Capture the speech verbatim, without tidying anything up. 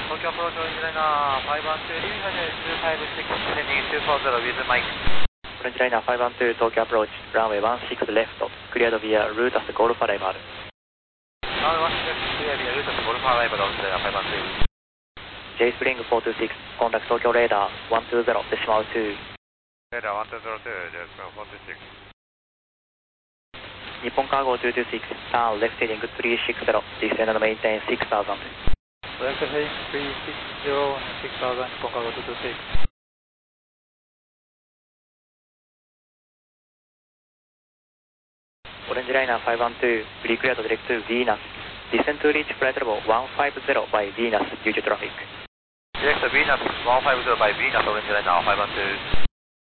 東京アプローチオレンジライナーファイブワンツー、リビングツーファイブシックス、センディングツーフォーゼロ with Mike。 オレンジライナーファイブワンツー、東京アプローチ、ランウェイワンシックスレフト、クリアドビア、ルータス、ゴルフアライバル。 ランウェイワンシックス、クリアビア、ルータス、ゴルフアライバル、オレンジライナーファイブワンツー。 J スプリングフォーツーシックス、コンタクト東京レーダーワンツーゼロ、デシマルツー。 レーダーワンツーゼロツー、J スプリングフォーツーシックス。 日本カーゴツーツーシックス、ターンレフトヘディングスリーシックスゼロ、ディセンドメインテインシックスサウザンド。 レフトヘディングスリーシックスゼロ、シックスサウザンド、日本カーゴツーツーシックス。 オレンジライナーファイブワンツー、フリークリアとディレクトヴィーナス、ディセントリーチフライトレボワンファイブゼロ by ヴィーナス、デューチュートラフィック。 ディレクトヴィーナスワンファイブゼロ by ヴィーナス、オレンジライナーファイブワンツー。